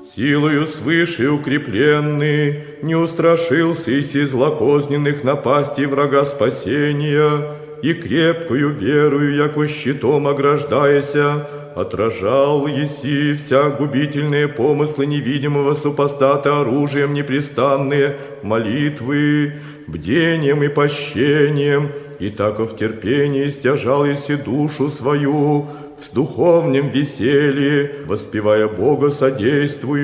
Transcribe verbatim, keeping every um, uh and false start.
Силою свыше укрепленный, не устрашился иси злокозненных напастей врага спасения, и крепкою верою, яко щитом ограждаяся, отражал еси вся губительные помыслы невидимого супостата оружием непрестанные молитвы, бдением и пощением, и тако в терпении стяжал еси душу свою, в духовном веселье, воспевая Бога содействую,